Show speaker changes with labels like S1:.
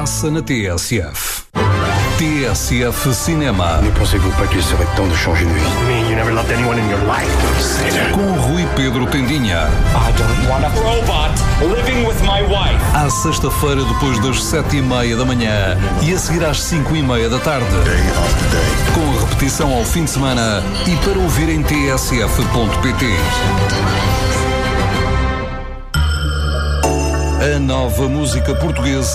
S1: passa na TSF. TSF Cinema.
S2: Ne pensez-vous pas qu'il serait temps de changer de vie?
S3: You mean you never loved anyone in your life?
S1: Com Rui Pedro Tendinha.
S3: I don't want a robot living with my wife.
S1: À sexta-feira, depois das 7h30 da manhã e a seguir às 5h30 da tarde. Com repetição ao fim de semana e para ouvir em tsf.pt. A nova música portuguesa